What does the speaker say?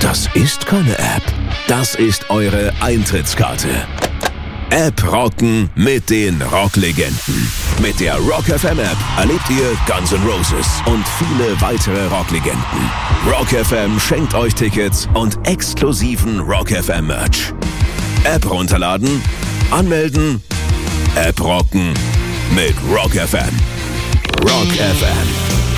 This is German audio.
Das ist keine App. Das ist eure Eintrittskarte. App rocken mit den Rocklegenden. Mit der Rock FM App erlebt ihr Guns N' Roses und viele weitere Rocklegenden. Rock FM schenkt euch Tickets und exklusiven Rock FM Merch. App runterladen, anmelden, App rocken mit Rock FM. Rock FM.